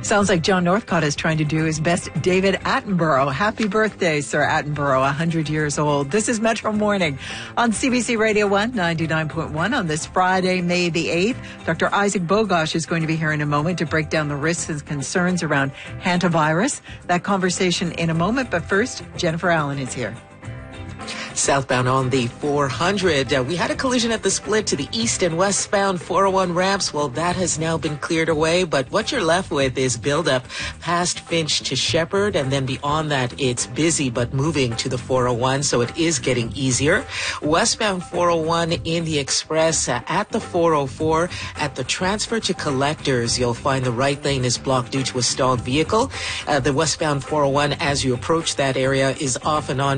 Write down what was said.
Sounds like John Northcott is trying to do his best David Attenborough. Happy birthday, Sir Attenborough, 100 years old. This is Metro Morning on CBC Radio 1, 99.1 on this Friday, May the 8th. Dr. Isaac Bogosh is going to be here in a moment to break down the risks and concerns around hantavirus. That conversation in a moment, but first, Jennifer Allen is here. Southbound on the 400. We had a collision at the split to the east and westbound 401 ramps. Well, that has now been cleared away, but what you're left with is buildup past Finch to Shepherd, and then beyond that, it's busy but moving to the 401, so it is getting easier. Westbound 401 in the express at the 404. At the transfer to Collectors, you'll find the right lane is blocked due to a stalled vehicle. The westbound 401, as you approach that area, is off and on